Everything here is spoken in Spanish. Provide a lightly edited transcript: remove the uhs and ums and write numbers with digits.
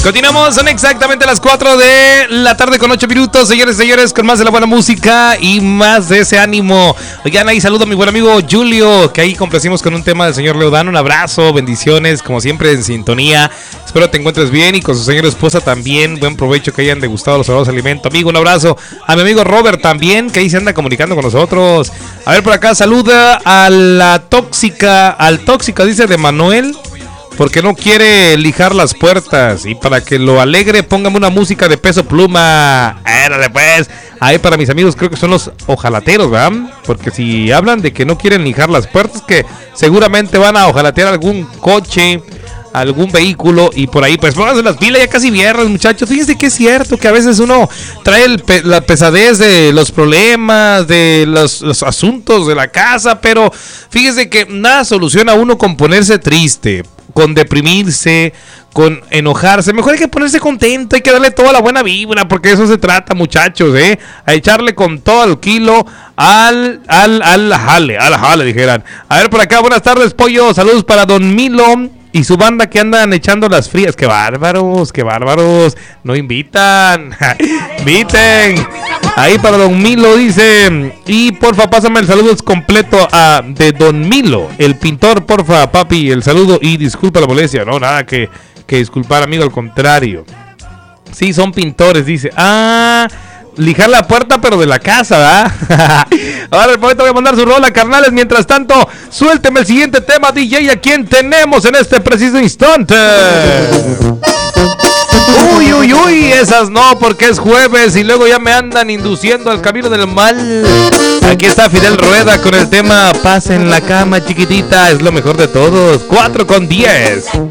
Continuamos, son exactamente las 4 de la tarde con 8 minutos, señores y señores, con más de la buena música y más de ese ánimo. Oigan, ahí saludo a mi buen amigo Julio, que ahí complacimos con un tema del señor Leodano. Un abrazo, bendiciones, como siempre en sintonía. Espero te encuentres bien y con su señora esposa también. Buen provecho, que hayan degustado los sagrados alimentos. Amigo, un abrazo a mi amigo Robert también, que ahí se anda comunicando con nosotros. A ver, por acá saluda a la tóxica, al tóxica, dice de Manuel, porque no quiere lijar las puertas. Y para que lo alegre, póngame una música de Peso Pluma. Érale pues. Ahí para mis amigos, creo que son los ojalateros, ¿verdad? Porque si hablan de que no quieren lijar las puertas, que seguramente van a ojalatear algún coche, algún vehículo, y por ahí pues pónganse las pilas, ya casi viernes, muchachos. Fíjense que es cierto que a veces uno trae la pesadez de los problemas, de los asuntos de la casa, pero fíjense que nada soluciona uno con ponerse triste, con deprimirse, con enojarse. Mejor hay que ponerse contento, hay que darle toda la buena vibra, porque de eso se trata, muchachos, a echarle con todo el kilo al jale, dijeran. A ver, por acá, buenas tardes, pollo, saludos para Don Milo y su banda que andan echando las frías. ¡Qué bárbaros! No invitan. Inviten. Ahí para Don Milo, dice. Y porfa, pásame el saludo completo de Don Milo, el pintor, porfa, papi. El saludo y disculpa la molestia. No, nada que disculpar, amigo, al contrario. Sí, son pintores, dice. Lijar la puerta, pero de la casa, ¿verdad? Ahora el poeta voy a mandar su rola, carnales. Mientras tanto, suélteme el siguiente tema, DJ. ¿A quién tenemos en este preciso instante? Uy, esas no, porque es jueves y luego ya me andan induciendo al camino del mal. Aquí está Fidel Rueda con el tema Paz en la cama, chiquitita. Es lo mejor de todos. 4 con 10.